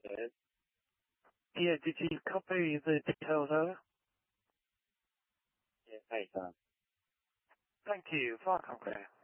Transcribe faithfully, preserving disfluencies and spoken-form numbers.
Yes. Yeah, did you copy the details over? Yes, I have. Thank you. Far company.